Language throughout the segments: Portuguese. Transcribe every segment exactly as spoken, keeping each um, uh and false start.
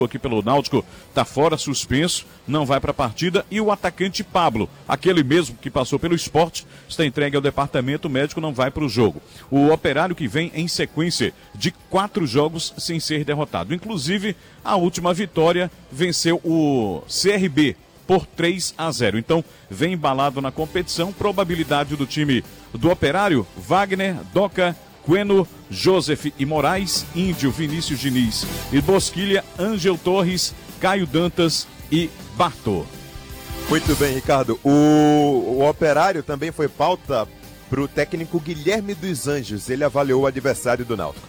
aqui pelo Náutico, está fora, suspenso, não vai para a partida. E o atacante Pablo, aquele mesmo que passou pelo Sport, está entregue ao departamento médico, não vai para o jogo. O Operário que vem em sequência de quatro jogos sem ser derrotado. Inclusive, a última vitória venceu o C R B por três a zero. Então, vem embalado na competição. Probabilidade do time do Operário: Wagner, Doca, Queno, Joseph e Moraes, Índio, Vinícius Diniz e Bosquilha, Ângel Torres, Caio Dantas e Bartô. Muito bem, Ricardo. O, o Operário também foi pauta para o técnico Guilherme dos Anjos. Ele avaliou o adversário do Náutico.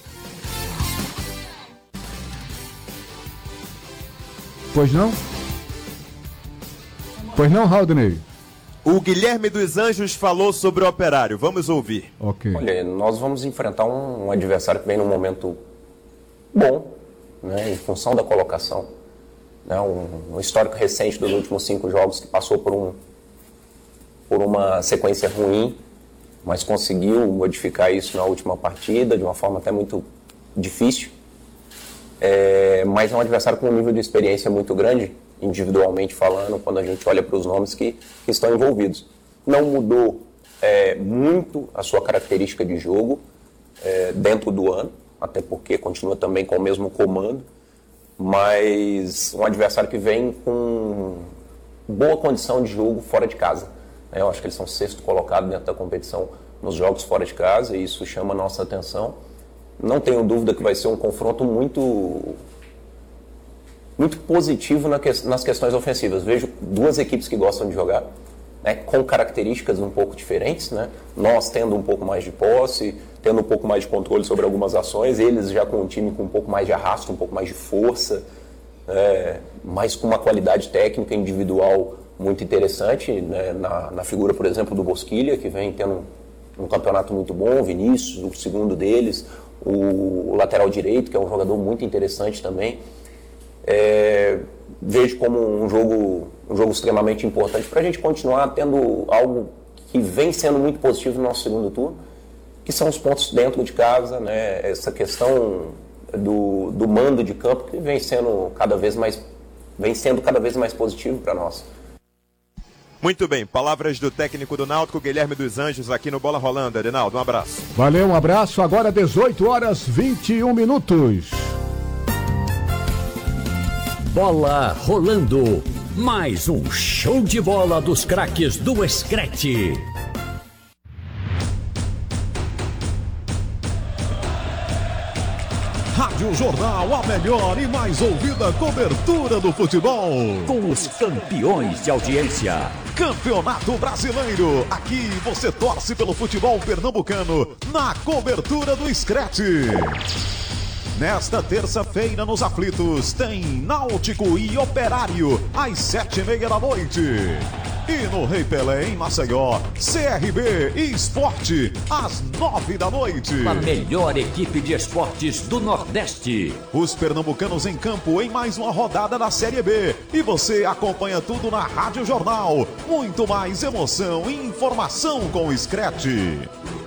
Pois não? Pois não, Raudney? O Guilherme dos Anjos falou sobre o Operário. Vamos ouvir. Ok. Olha, nós vamos enfrentar um, um adversário que vem num momento bom, né, em função da colocação. Né, um, um histórico recente dos últimos cinco jogos que passou por, um, por uma sequência ruim, mas conseguiu modificar isso na última partida de uma forma até muito difícil. É, mas é um adversário com um nível de experiência muito grande, individualmente falando, quando a gente olha para os nomes que, que estão envolvidos. Não mudou é, muito a sua característica de jogo é, dentro do ano, até porque continua também com o mesmo comando, mas um adversário que vem com boa condição de jogo fora de casa. Eu acho que eles são sexto colocado dentro da competição nos jogos fora de casa, e isso chama a nossa atenção. Não tenho dúvida que vai ser um confronto muito... muito positivo na que, nas questões ofensivas. Vejo duas equipes que gostam de jogar, né, com características um pouco diferentes, né? Nós tendo um pouco mais de posse, tendo um pouco mais de controle sobre algumas ações, eles já com um time com um pouco mais de arrasto, um pouco mais de força, é, mas com uma qualidade técnica individual muito interessante, né, na, na figura, por exemplo, do Bosquilha, que vem tendo um, um campeonato muito bom, o Vinícius, o segundo deles, o, o lateral direito, que é um jogador muito interessante também. É, vejo como um jogo, um jogo extremamente importante para a gente continuar tendo algo que vem sendo muito positivo no nosso segundo turno, que são os pontos dentro de casa, né? Essa questão do, do mando de campo que vem sendo cada vez mais, vem sendo cada vez mais positivo para nós. Muito bem, palavras do técnico do Náutico, Guilherme dos Anjos, aqui no Bola Rolando. Adenaldo, um abraço. Valeu, um abraço. Agora dezoito horas e vinte e um minutos. Bola rolando. Mais um show de bola dos craques do Screte. Rádio Jornal, a melhor e mais ouvida cobertura do futebol. Com os campeões de audiência. Campeonato Brasileiro. Aqui você torce pelo futebol pernambucano na cobertura do Screte. Nesta terça-feira, nos aflitos, tem Náutico e Operário, às sete e meia da noite. E no Rei Pelé, em Maceió, C R B e Sport, às nove da noite. A melhor equipe de esportes do Nordeste. Os pernambucanos em campo em mais uma rodada da Série B. E você acompanha tudo na Rádio Jornal. Muito mais emoção e informação com o Screte.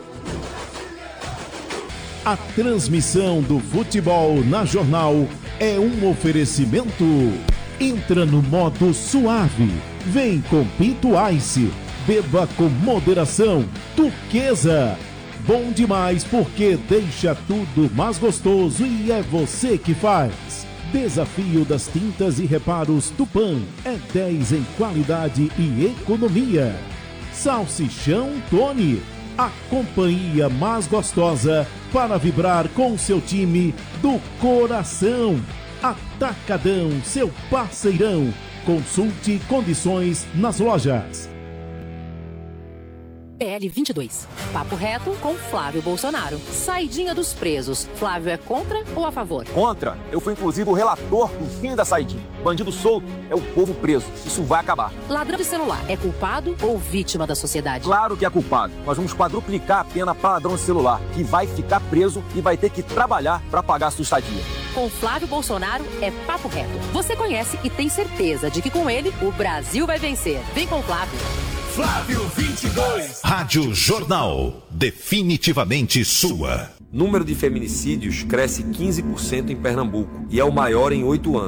A transmissão do futebol na Jornal é um oferecimento. Entra no modo suave. Vem com Pinto Ice. Beba com moderação. Turquesa. Bom demais porque deixa tudo mais gostoso e é você que faz. Desafio das tintas e reparos Tupã. É dez em qualidade e economia. Salsichão Tony. A companhia mais gostosa para vibrar com seu time do coração. Atacadão, seu parceirão. Consulte condições nas lojas. P L vinte e dois. Papo reto com Flávio Bolsonaro. Saidinha dos presos. Flávio é contra ou a favor? Contra. Eu fui inclusive o relator do fim da saidinha. Bandido solto é o povo preso. Isso vai acabar. Ladrão de celular é culpado ou vítima da sociedade? Claro que é culpado. Nós vamos quadruplicar a pena para ladrão de celular, que vai ficar preso e vai ter que trabalhar para pagar a sua estadia. Com Flávio Bolsonaro é papo reto. Você conhece e tem certeza de que com ele o Brasil vai vencer. Vem com Flávio. Flávio vinte e dois. Rádio Jornal, definitivamente sua. Número de feminicídios cresce quinze por cento em Pernambuco e é o maior em oito anos.